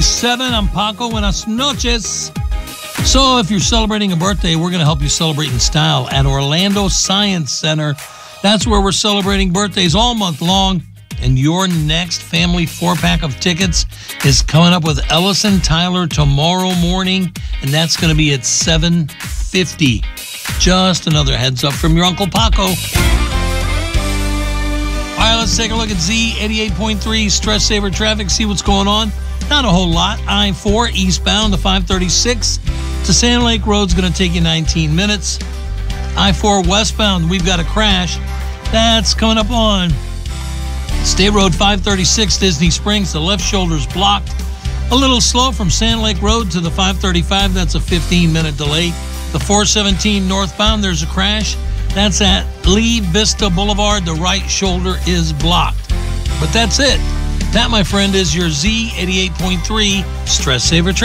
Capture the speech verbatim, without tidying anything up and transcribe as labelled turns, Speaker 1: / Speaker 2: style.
Speaker 1: thirty-seven. I'm Paco. Buenas noches. So if you're celebrating a birthday, we're going to help you celebrate in style at Orlando Science Center. That's where we're celebrating birthdays all month long. And your next family four-pack of tickets is coming up with Ellison Tyler tomorrow morning, and that's going to be at seven fifty. Just another heads up from your Uncle Paco. All right, let's take a look at Z eighty-eight point three Stress Saver traffic, see what's going on. Not a whole lot. I four eastbound to five thirty-six to Sand Lake Road's going to take you nineteen minutes. I four westbound, we've got a crash. That's coming up on State Road five thirty-six, Disney Springs. The left shoulder's blocked. A little slow from Sand Lake Road to the five thirty-five. That's a fifteen minute delay. The four seventeen northbound, there's a crash. That's at Lee Vista Boulevard. The right shoulder is blocked. But that's it. That, my friend, is your Z eighty-eight point three Stress Saver traffic.